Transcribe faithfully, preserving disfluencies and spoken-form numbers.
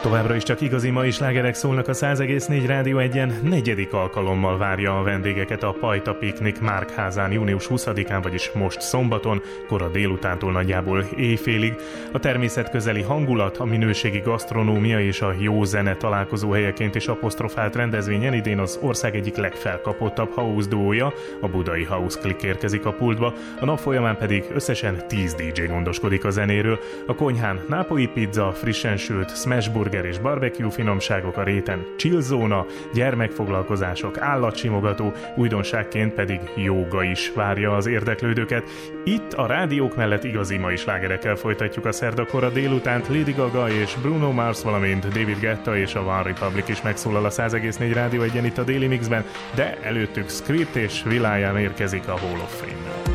Továbbra is csak igazi mai slágerek szólnak a száz egész négy Rádió egyen. Negyedik alkalommal várja a vendégeket a Pajta Piknik Márkházán június huszadikán, vagyis most szombaton, kora délutántól nagyjából éjfélig. A természetközeli hangulat, a minőségi gasztronómia és a jó zene találkozó helyeként is apostrofált rendezvényen idén az ország egyik legfelkapottabb house duója, a budai House Click érkezik a pultba, a nap folyamán pedig összesen tíz dé dzsé gondoskodik a zenéről. A konyhán nápolyi pizza, frissen sült, smashburger és barbecue finomságok, a réten chillzóna, gyermekfoglalkozások, állatsimogató, újdonságként pedig jóga is várja az érdeklődőket. Itt a rádiók mellett igazi mai slágerekkel folytatjuk a szerdakora délutánt. Lady Gaga és Bruno Mars, valamint David Guetta és a One Republic is megszólal a száz egész négy Rádió egyen itt a Daily Mixben, de előttük Script és Will.i.am érkezik a Hall of Fame-ből.